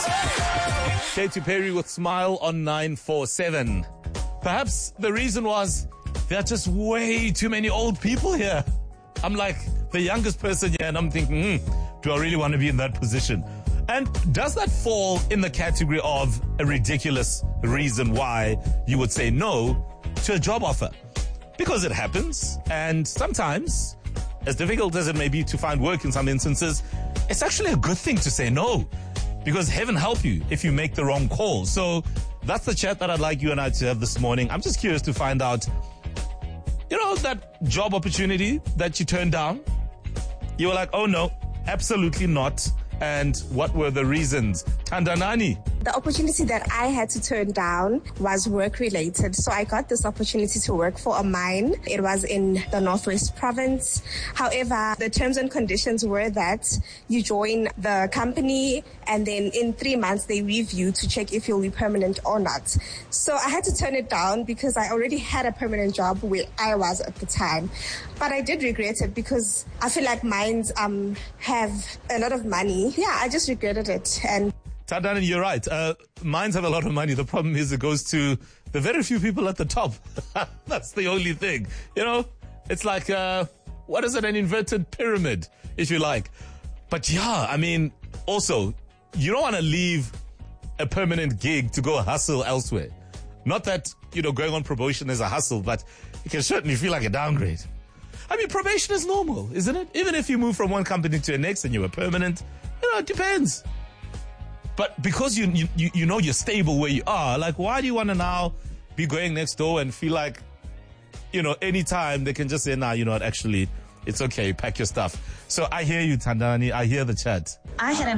Katy Perry with Smile on 947. Perhaps the reason was there are just way too many old people here. I'm like the youngest person here and I'm thinking, do I really want to be in that position? And does that fall in the category of a ridiculous reason why you would say no to a job offer? Because it happens, and sometimes, as difficult as it may be to find work in some instances, it's actually a good thing to say no. Because heaven help you if you make the wrong call. So that's the chat that I'd like you and I to have this morning. I'm just curious to find out, that job opportunity that you turned down. You were like, oh no, absolutely not. And what were the reasons? Tandanani. The opportunity that I had to turn down was work-related. So I got this opportunity to work for a mine. It was in the Northwest Province. However, the terms and conditions were that you join the company and then in 3 months they review to check if you'll be permanent or not. So I had to turn it down because I already had a permanent job where I was at the time. But I did regret it because I feel like mines have a lot of money. Yeah, I just regretted it. And Tandani, you're right. Mines have a lot of money. The problem is it goes to the very few people at the top. That's the only thing. It's like, what is it? An inverted pyramid, if you like. But yeah, I mean, also, you don't want to leave a permanent gig to go hustle elsewhere. Not that, going on probation is a hustle, but it can certainly feel like a downgrade. I mean, probation is normal, isn't it? Even if you move from one company to the next and you were permanent, it depends. But because you're stable where you are, like, why do you want to now be going next door and feel like, anytime they can just say, nah, actually, it's okay, pack your stuff. So I hear you, Tandani. I hear the chat. I had an